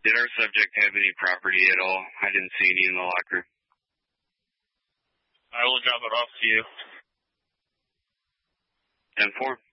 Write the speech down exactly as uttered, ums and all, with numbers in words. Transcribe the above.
Did our subject have any property at all? I didn't see any in the locker. I will drop it off to you. ten four.